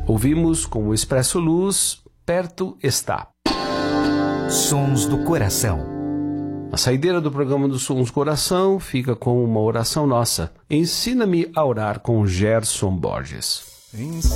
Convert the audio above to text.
Ouvimos com o Expresso Luz, Perto Está. Sons do Coração. A saideira do programa dos Sons do Coração fica com uma oração nossa. Ensina-me a orar com Gerson Borges.